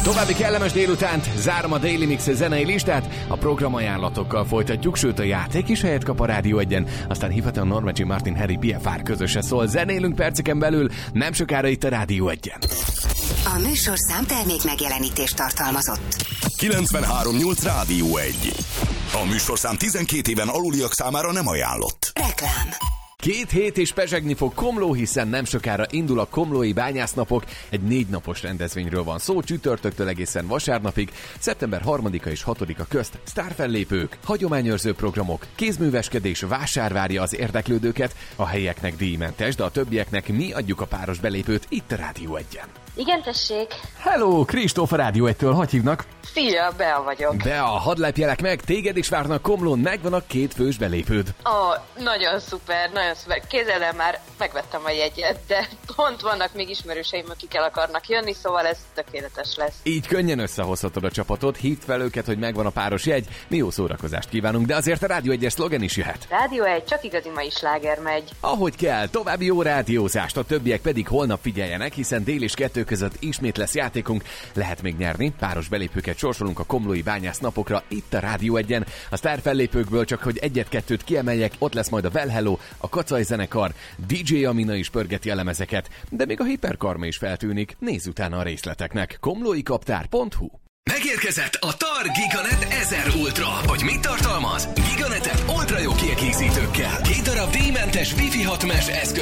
További kellemes délutánt, zárom a Daily Mix zenei listát, a programajánlatokkal folytatjuk, sőt a játék is helyet kap a Rádió 1-en, aztán hivatalon Norma G. Martin, Harry Piafár közöse szól, zenélünk perceken belül, nem sokára itt a Rádió 1-en. A műsorszám termék megjelenítést tartalmazott. 93.8 Rádió 1. A műsorszám 12 éven aluliak számára nem ajánlott. Reklám. 2 hét és pezsegni fog Komló, hiszen nem sokára indul a Komlói Bányásznapok. Egy 4 napos rendezvényről van szó, csütörtöktől egészen vasárnapig, szeptember 3-a és 6-a közt sztárfellépők, hagyományőrző programok, kézműveskedés, vásár várja az érdeklődőket, a helyieknek díjmentes, de a többieknek mi adjuk a páros belépőt itt a Rádió 1-en. Igen, tessék. Hello, Kristóf a Rádió 1-től, hogy hívnak? Szia, Bea vagyok. Bea, hadd lepjelek meg, téged is várnak Komlón, megvan a 2 fős belépőd. Nagyon szuper, nagyon szuper. Kézzel már megvettem a jegyet, de pont vannak még ismerőseim, akik el akarnak jönni, szóval ez tökéletes lesz. Így könnyen összehozhatod a csapatot, hívd fel őket, hogy megvan a páros jegy, mi jó szórakozást kívánunk, de azért a Rádió 1-es szlogen is jöhet. Rádió 1, csak igazi mai sláger megy. Ahogy kell, további jó rádiózást, a többiek pedig holnap figyeljenek, hiszen dél és 2 között ismét lesz játékunk, lehet még nyerni, páros belépőket sorsolunk a Komlói Bányásznapokra itt a Rádió 1-en. A sztárfellépőkből csak hogy 1-2 kiemeljek, ott lesz majd a Well Hello, a Kacaj zenekar, DJ Amina is pörgeti a lemezeket, de még a Hiperkarma is feltűnik, nézz utána a részleteknek. komlóikaptár.hu. Megérkezett a TAR Giganet 1000 Ultra. Hogy mit tartalmaz? Giganetet ultra jó kiegészítőkkel, 2 darab díjmentes Wi-Fi 6 mesh eszköz